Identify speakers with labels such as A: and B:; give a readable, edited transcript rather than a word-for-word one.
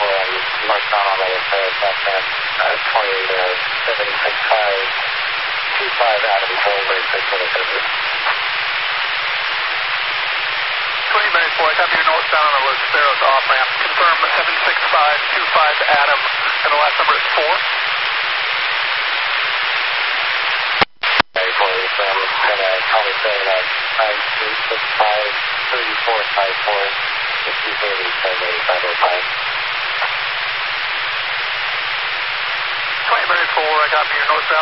A: northbound on the Paris, southbound 25765, Adam, Control, very quick for the service.
B: 20 minutes, boy, copy your northbound on the Los Esperos off-ramp. Confirm 76525 Adam, and the last number is 4.
A: Very poorly, so I'm going to call me saying 5353454, 6030, 505.
B: 20 minutes, 4, I copy your northbound.